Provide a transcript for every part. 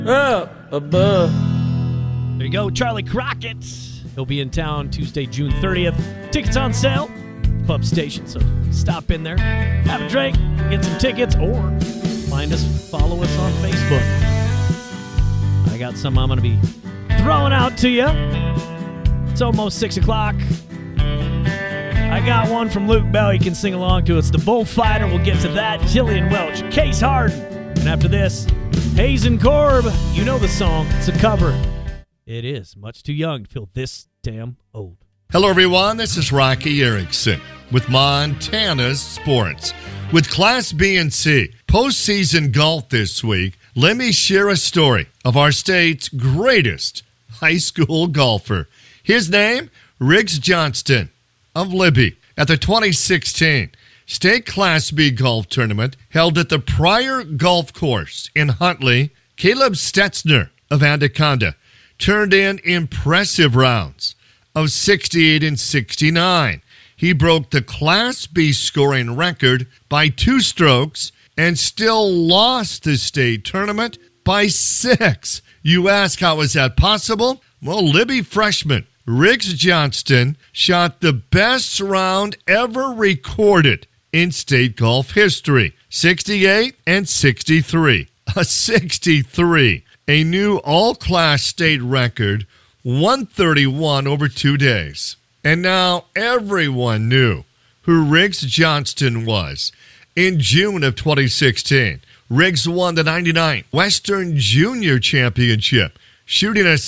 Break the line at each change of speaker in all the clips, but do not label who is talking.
Up above.
There you go, Charlie Crockett. He'll be in town Tuesday, June 30th. Tickets on sale, pub station, so stop in there, have a drink, get some tickets, or find us, follow us on Facebook. I got some I'm going to be throwing out to you. It's almost 6 o'clock. I got one from Luke Bell. You can sing along to. It's The Bullfighter. We'll get to that. Jillian Welch, Case Harden. And after this, Hayes and Corb. You know the song. It's a cover. It is Much Too Young to feel this damn old.
Hello, everyone. This is Rocky Erickson with Montana's Sports. With Class B and C postseason golf this week, let me share a story of our state's greatest high school golfer. His name, Riggs Johnston of Libby. At the 2016 State Class B golf tournament held at the Pryor Golf Course in Huntley, Caleb Stetzner of Anaconda turned in impressive rounds of 68 and 69. He broke the Class B scoring record by 2 strokes and still lost the state tournament by 6. You ask, how is that possible? Well, Libby freshman Riggs Johnston shot the best round ever recorded in state golf history, 68 and 63. A 63, a new all-class state record, 131 over 2 days. And now everyone knew who Riggs Johnston was. In June of 2016, Riggs won the 99th Western Junior Championship, shooting a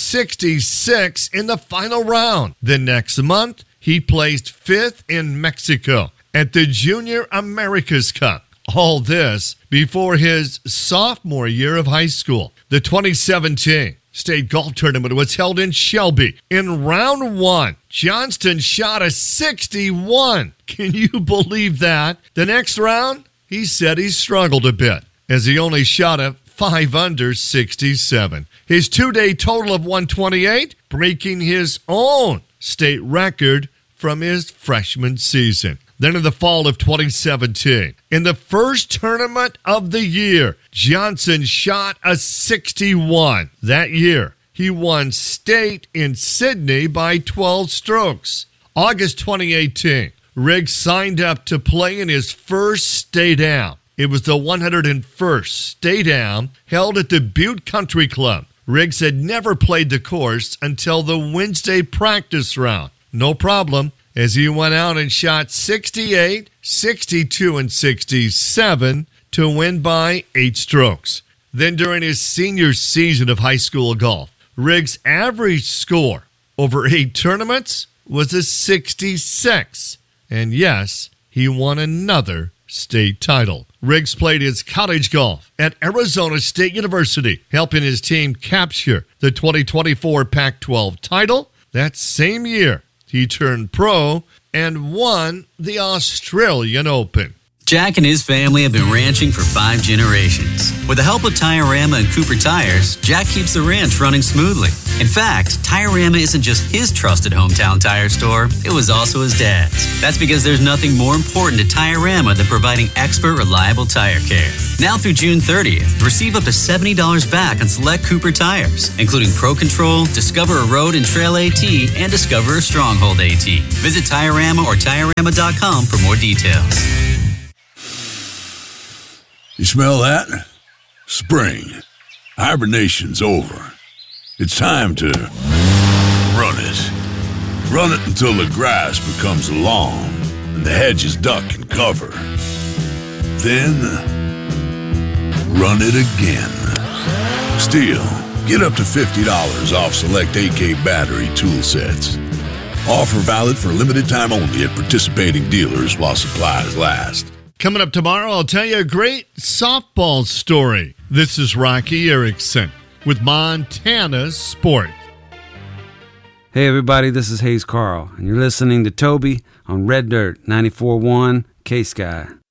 66 in the final round. The next month, he placed 5th in Mexico at the Junior America's Cup. All this before his sophomore year of high school. The 2017 state golf tournament was held in Shelby. In round 1, Johnston shot a 61. Can you believe that? The next round, he said he struggled a bit as he only shot a 5 under 67. His 2-day total of 128, breaking his own state record from his freshman season. Then in the fall of 2017, in the first tournament of the year, Johnson shot a 61. That year, he won state in Sydney by 12 strokes. August 2018, Riggs signed up to play in his first Stay Down. It was the 101st Stay Down held at the Butte Country Club. Riggs had never played the course until the Wednesday practice round. No problem, as he went out and shot 68, 62, and 67 to win by 8 strokes. Then during his senior season of high school golf, Riggs' average score over 8 tournaments was a 66. And yes, he won another state title. Riggs played his college golf at Arizona State University, helping his team capture the 2024 Pac-12 title. That same year, he turned pro and won the Australian Open.
Jack and his family have been ranching for 5 generations. With the help of Tire-Rama and Cooper Tires, Jack keeps the ranch running smoothly. In fact, Tire-Rama isn't just his trusted hometown tire store, it was also his dad's. That's because there's nothing more important to Tire-Rama than providing expert, reliable tire care. Now through June 30th, receive up to $70 back on select Cooper tires, including Pro Control, Discover a Road and Trail AT, and Discover a Stronghold AT. Visit Tire-Rama or TireRama.com for more details.
You smell that? Spring. Hibernation's over. It's time to run it. Run it until the grass becomes lawn and the hedges duck and cover. Then, run it again. Still, get up to $50 off select AK battery tool sets. Offer valid for limited time only at participating dealers while supplies last.
Coming up tomorrow, I'll tell you a great softball story. This is Rocky Erickson with Montana's Sport.
Hey everybody, this is Hayes Carl, and you're listening to Toby on Red Dirt 94.1 K-Sky.